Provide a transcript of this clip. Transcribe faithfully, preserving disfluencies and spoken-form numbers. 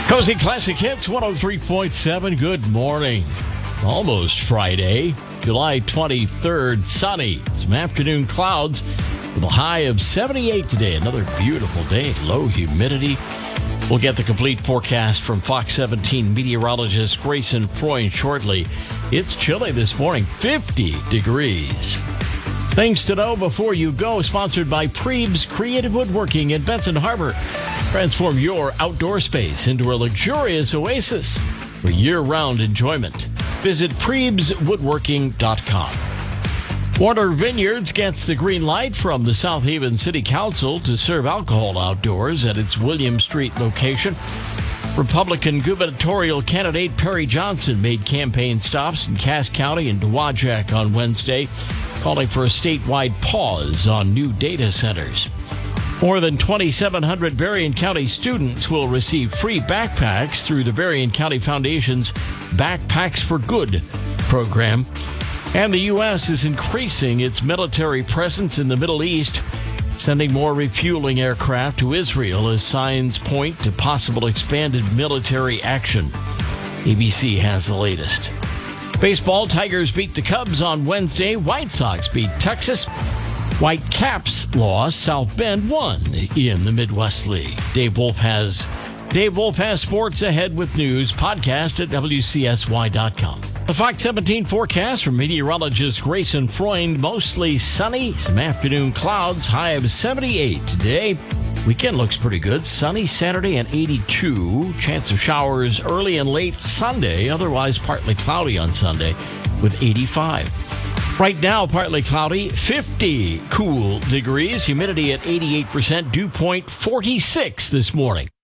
Cozy Classic Hits one oh three point seven. Good morning. Almost Friday, July twenty-third. Sunny. Some afternoon clouds with a high of seventy-eight today. Another beautiful day. Low humidity. We'll get the complete forecast from Fox seventeen meteorologist Grayson Freund shortly. It's chilly this morning, fifty degrees. Things to know before you go, sponsored by Prebes Creative Woodworking in Benton Harbor. Transform your outdoor space into a luxurious oasis for year-round enjoyment. Visit Prebes Woodworking dot com. Warner Vineyards gets the green light from the South Haven City Council to serve alcohol outdoors at its William Street location. Republican gubernatorial candidate Perry Johnson made campaign stops in Cass County and Dowagiac on Wednesday, calling for a statewide pause on new data centers. More than twenty-seven hundred Berrien County students will receive free backpacks through the Berrien County Foundation's Backpacks for Good program. And the U S is increasing its military presence in the Middle East, sending more refueling aircraft to Israel as signs point to possible expanded military action. A B C has the latest. Baseball, Tigers beat the Cubs on Wednesday. White Sox beat Texas. Whitecaps lost. South Bend won in the Midwest League. Dave Wolf has Dave Wolf has sports ahead with news. Podcast at W C S Y dot com. The Fox seventeen forecast from meteorologist Grayson Freund. Mostly sunny, some afternoon clouds, high of seventy-eight today. Weekend looks pretty good. Sunny Saturday and eighty-two. Chance of showers early and late Sunday. Otherwise partly cloudy on Sunday with eighty-five. Right now, partly cloudy, fifty cool degrees. Humidity at eighty-eight percent. Dew point forty-six this morning.